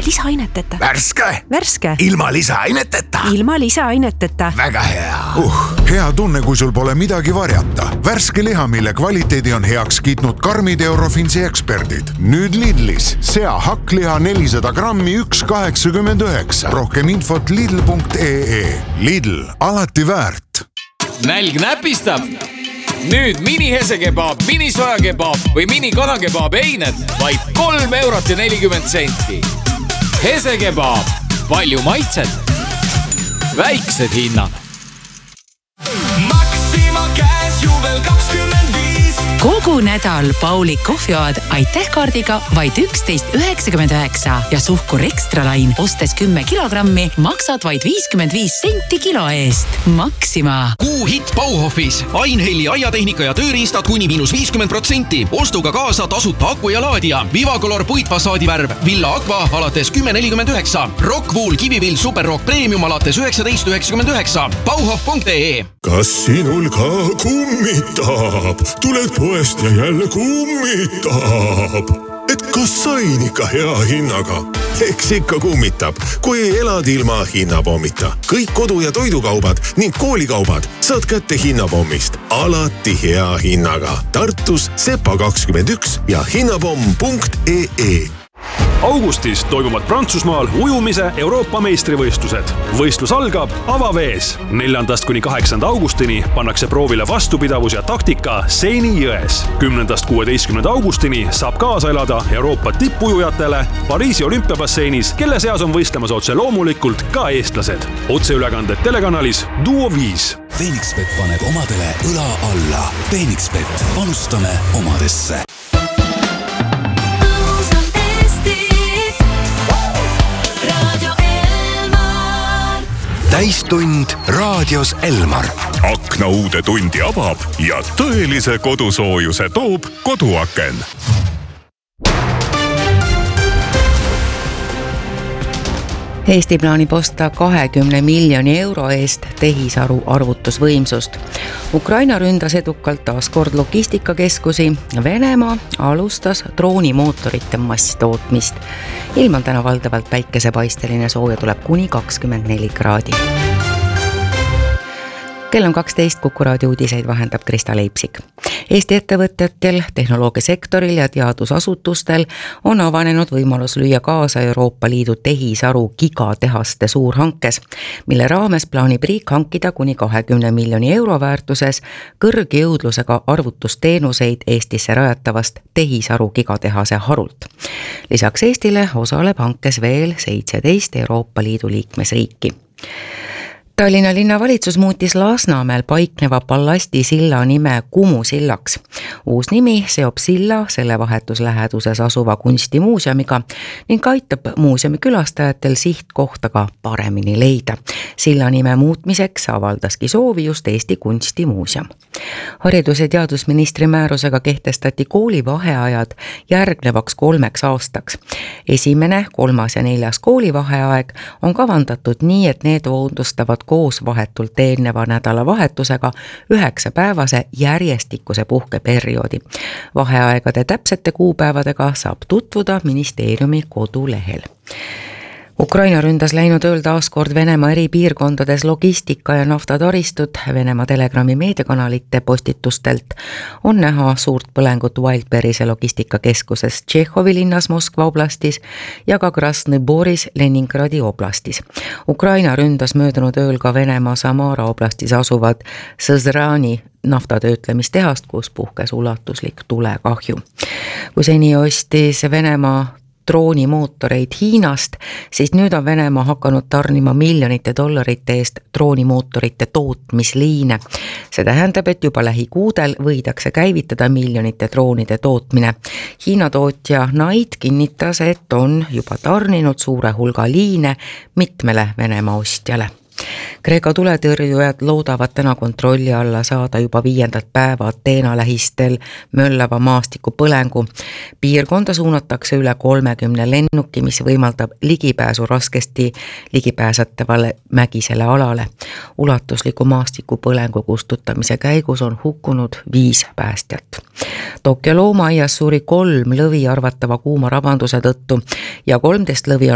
lisaaineteta. Värske. Ilma lisaaineteta. Väga hea. Hea tunne, kui sul pole midagi varjata. Värske liha, mille kvaliteedi on heaks kiitnud karmid Eurofinsi eksperdid. Nüüd Lidlis. Sea hakkliha 400 grammi 1,89. Rohkem infot lidl.ee. Lidl, alati väärt. Nälg näpistab. Nüüd mini-hesekebaab, mini-sojakebaab või mini-kanakebaab eined vaid 3,40 €. Hesekebaab, palju maitset, väiksed hinnad. Maxima käes juubel 25. Kogu nädal Pauli kohvioad Aitäh-kaardiga vaid 11,99 ja Suhkur Extra Line ostes 10 kilogrammi maksad vaid 55 senti kilo eest. Maxima. Kuu hitt Bauhofis. Einhelli aiatehnika ja tööriistad kuni -50%. Ostuga kaasa tasuta aku ja laadija. Vivacolor puitfasaadivärv. Villa Aqua alates 10,49. Rockwool Kivivill Superrock Premium alates 19,99. Bauhof.ee. Kas sinul ka kummitab? Tuled poest ja jälle kummitab. Et kas sain ikka hea hinnaga? Eks ikka kummitab, kui elad ilma hinnapommita. Kõik kodu- ja toidukaubad ning koolikaubad saad kätte hinnapommist. Alati hea hinnaga. Tartus Sepa 21 ja hinnapomm.ee. Augustis toimuvad Prantsusmaal ujumise Euroopa meistrivõistlused. Võistlus algab avavees. 4.–8. augustini pannakse proovile vastupidavus ja taktika Seini jões. 10.–16. augustini saab kaasa elada Euroopa tippujujatele Pariisi olümpiabasseinis, kelle seas on võistlemas otse loomulikult ka eestlased. Otseülekanded telekanalis Duo 5. Phoenixbet paneb omadele õla alla. Phoenixbet, panustame omadesse. Täistund raadios Elmar. Akna uude tundi avab ja tõelise kodusoojuse toob Koduaken. Eesti plaanib osta 20 miljoni euro eest tehisaru arvutusvõimsust. Ukraina ründas edukalt taas kord logistikakeskusi. Venemaa alustas droonimootorite masstootmist. Ilm on täna valdavalt päikesepaisteline, sooja tuleb kuni 24 kraadi. Kell on 12, Kuku raadio uudiseid vahendab Krista Leipsik. Eesti ettevõtjatel, tehnoloogiasektoril ja teadusasutustel on avanenud võimalus lüüa kaasa Euroopa Liidu tehisaru gigatehaste suurhankes, mille raames plaanib riik hankida kuni 20 miljoni euro väärtuses kõrgjõudlusega arvutusteenuseid Eestisse rajatavast tehisaru gigatehase harult. Lisaks Eestile osaleb hankes veel 17 Euroopa Liidu liikmesriiki. Tallinna linnavalitsus muutis Lasnamäel paikneva ballastisilla nime Kumu sillaks. Uus nimi seob silla selle vahetusläheduses asuva kunstimuuseumiga ning aitab muuseumi külastajatel sihtkohta ka paremini leida. Silla nime muutmiseks avaldaski soovi just Eesti Kunstimuuseum. Haridus- ja teadusministri määrusega kehtestati koolivaheajad järgnevaks 3 aastaks. 1., 3. ja 4. koolivaheaeg on kavandatud nii, et need moodustavad koos vahetult eelneva nädalavahetusega 9-päevase järjestikuse puhkeperioodi. Vaheaegade täpsete kuupäevadega saab tutvuda ministeeriumi kodulehel. Ukraina ründas läinud ööl taas kord Venemaa eri piirkondades logistika- ja naftataristut. Venemaa Telegrami meediakanalite postitustelt on näha suurt põlengut Wildberry'se logistikakeskuses Tšehhovi linnas Moskva oblastis ja ka Krasnõboris Leningradi oblastis. Ukraina ründas möödunud ööl ka Venemaa Samara oblastis asuvad Sõzrani naftatöötlemistehast, kus puhkes ulatuslik tulekahju. Kui seni ostis Venemaa droonimootoreid Hiinast, siis nüüd on Venemaa hakanud tarnima miljonite dollarite eest droonimootorite tootmisliine. See tähendab, et juba lähikuudel võidakse käivitada miljonite droonide tootmine. Hiina tootja Naid kinnitas, et on juba tarninud suure hulga liine mitmele Venemaa ostjale. Kreeka tuletõrjujad loodavad täna kontrolli alla saada juba 5. päeva Ateena lähistel möllava maastiku põlengu. Piirkonda suunatakse üle 30 lennuki, mis võimaldab ligipääsu raskesti ligipääsetavale mägisele alale. Ulatusliku maastiku põlengu kustutamise käigus on hukkunud 5 päästjat. Tokyo loomaaias suri 3 lõvi arvatava kuuma rabanduse tõttu ja 13 lõvi on